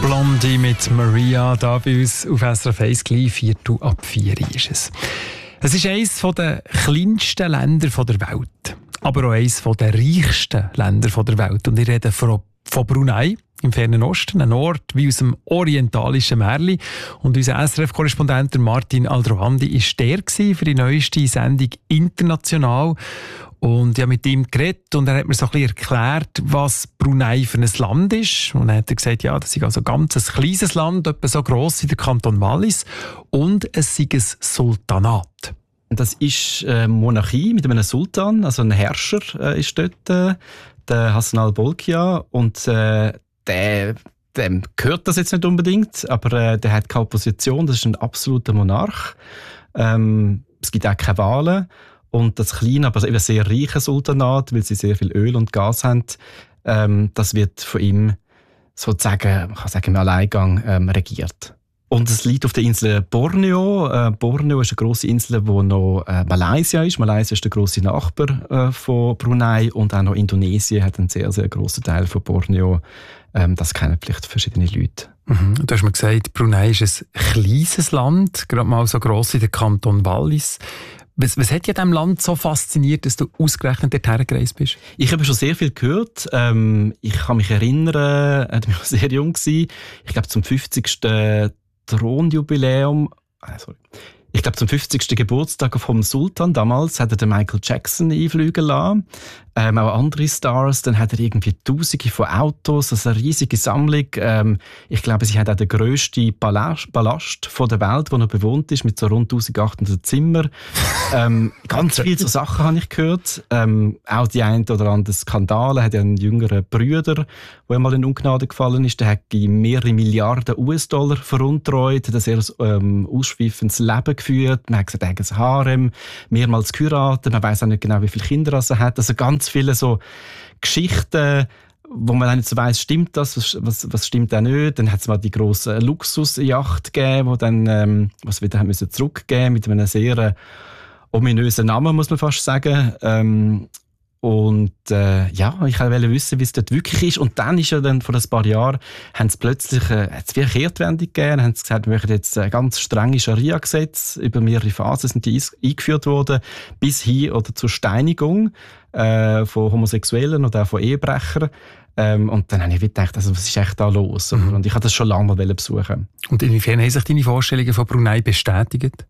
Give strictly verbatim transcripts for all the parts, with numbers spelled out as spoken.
Blondie mit Maria, da bei uns auf S R F eins, gleich Viertel ab vier ist es. Es ist eines der kleinsten Länder der Welt, aber auch eines der reichsten Länder der Welt. Und ich rede von, von Brunei im fernen Osten, ein Ort wie aus dem orientalischen Märchen. Und unser S R F-Korrespondent Martin Aldrovandi war der für die neueste Sendung «International». Und ich habe mit ihm geredet und er hat mir so ein bisschen erklärt, was Brunei für ein Land ist. Und er hat gesagt, ja, das ist also ganz ein kleines Land, etwa so gross wie der Kanton Wallis. Und es ist ein Sultanat. Das ist eine Monarchie mit einem Sultan, also ein Herrscher äh, ist dort, äh, der Hassan al-Bolkiah. Und äh, der, dem gehört das jetzt nicht unbedingt, aber äh, der hat keine Opposition, das ist ein absoluter Monarch. Ähm, es gibt auch keine Wahlen. Und das kleine, aber eben sehr reiche Sultanat, weil sie sehr viel Öl und Gas haben, ähm, das wird von ihm sozusagen, ich kann sagen, im Alleingang ähm, regiert. Und es liegt auf der Insel Borneo. Äh, Borneo ist eine grosse Insel, wo noch äh, Malaysia ist. Malaysia ist der grosse Nachbar äh, von Brunei und auch noch Indonesien hat einen sehr, sehr grossen Teil von Borneo. Ähm, das kennen vielleicht verschiedene Leute. Mhm. Du hast mir gesagt, Brunei ist ein kleines Land, gerade mal so gross wie der Kanton Wallis. Was, was hat dich an diesem Land so fasziniert, dass du ausgerechnet dorthin gereist bist? Ich habe schon sehr viel gehört. Ähm, ich kann mich erinnern, ich war sehr jung. Ich glaube, zum fünfzigsten Thronjubiläum, ah, sorry. Ich glaube, zum fünfzigsten Geburtstag vom Sultan damals hat er den Michael Jackson einfliegen lassen. Ähm, auch andere Stars. Dann hat er irgendwie Tausende von Autos, also eine riesige Sammlung. Ähm, ich glaube, sie hat auch den grössten Palast, Palast von der Welt, der noch bewohnt ist, mit so rund eintausendachthundert Zimmern. ähm, ganz viele so Sachen habe ich gehört. Ähm, auch die ein oder anderen Skandale. Er hat ja einen jüngeren Bruder, der einmal in Ungnade gefallen ist. Der hat mehrere Milliarden U S-Dollar veruntreut, hat ein sehr ähm, ausschweifendes Leben geführt. Man hat gesagt, er hat ein Harem, mehrmals geheiratet. Man weiss auch nicht genau, wie viele Kinder er hat. Also ganz viele so Geschichten, wo man auch nicht so weiss, stimmt das, was, was, was stimmt auch nicht. Dann hat es mal die grosse Luxusjacht gegeben, wo dann, ähm, was wieder haben müssen zurückgeben mit einem sehr äh, ominösen Namen, muss man fast sagen. Ähm, und äh, ja, ich wollte wissen, wie es dort wirklich ist. Und dann ist ja dann vor ein paar Jahren, haben sie plötzlich äh, hat's wie eine Kehrtwendung gegeben, haben sie gesagt, wir möchten jetzt ein ganz strenge Scharia-Gesetze, über mehrere Phasen sind die eingeführt worden, bis hin oder zur Steinigung äh, von Homosexuellen oder auch von Ehebrechern. Ähm, und dann habe ich gedacht, also, was ist echt da los? Mhm. Und ich wollte das schon lange mal besuchen. Und inwiefern haben sich deine Vorstellungen von Brunei bestätigt?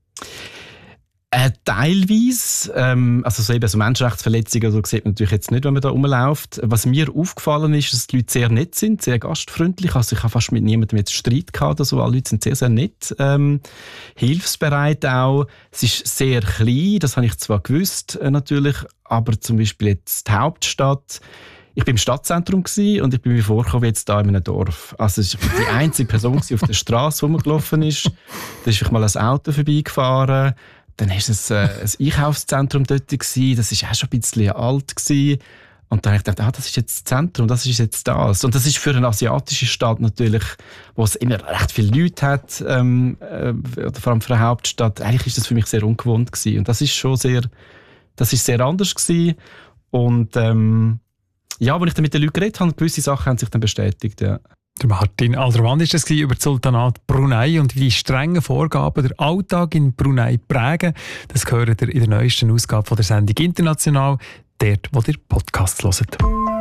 Äh, teilweise, ähm, also so eben so Menschenrechtsverletzungen so sieht man natürlich jetzt nicht, wenn man da rumläuft. Was mir aufgefallen ist, dass die Leute sehr nett sind, sehr gastfreundlich. Also ich habe fast mit niemandem jetzt Streit gehabt oder so. Alle Leute sind sehr, sehr nett, ähm, hilfsbereit auch. Es ist sehr klein, das habe ich zwar gewusst äh, natürlich, aber zum Beispiel jetzt die Hauptstadt. Ich war im Stadtzentrum und ich bin mir vorgekommen wie jetzt da in einem Dorf. Also ich war die einzige Person auf der Straße, die rumgelaufen ist. Da ist mal ein Auto vorbeigefahren. Dann war es äh, ein Einkaufszentrum dort. Gewesen. Das war auch schon ein bisschen alt. Gewesen. Und dann habe ich gedacht, ah, das ist jetzt das Zentrum, das ist jetzt das. Und das ist für eine asiatische Stadt natürlich, wo es immer recht viele Leute hat, ähm, äh, oder vor allem für eine Hauptstadt, eigentlich ist das für mich sehr ungewohnt gewesen. Und das ist schon sehr, das ist sehr anders gewesen. Und ähm, ja, als ich dann mit den Leuten geredet habe, gewisse Sachen haben sich dann bestätigt, ja. Der Martin Aldrovandi war das über das Sultanat Brunei und wie die strengen Vorgaben den Alltag in Brunei prägen. Das gehört ihr in der neuesten Ausgabe von der Sendung «International», dort, wo ihr Podcasts hört.